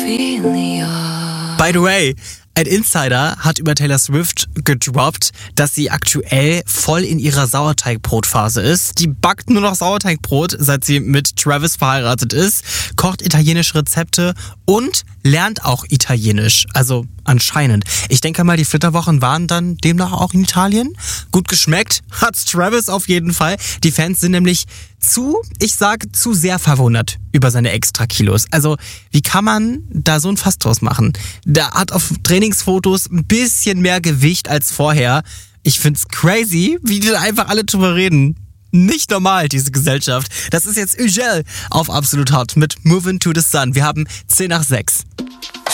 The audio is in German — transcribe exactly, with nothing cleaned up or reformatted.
Ophelia. By the way, ein Insider hat über Taylor Swift gedroppt, dass sie aktuell voll in ihrer Sauerteigbrotphase ist. Die backt nur noch Sauerteigbrot, seit sie mit Travis verheiratet ist, kocht italienische Rezepte und lernt auch Italienisch. Also anscheinend. Ich denke mal, die Flitterwochen waren dann demnach auch in Italien. Gut geschmeckt hat's Travis auf jeden Fall. Die Fans sind nämlich zu, ich sag, zu sehr verwundert über seine Extrakilos. Also, wie kann man da so ein Fass draus machen? Der hat auf Trainingsfotos ein bisschen mehr Gewicht als vorher. Ich find's crazy, wie die da einfach alle drüber reden. Nicht normal, diese Gesellschaft. Das ist jetzt Ugel auf Absolut Hot mit Moving to the Sun. Wir haben zehn nach sechs.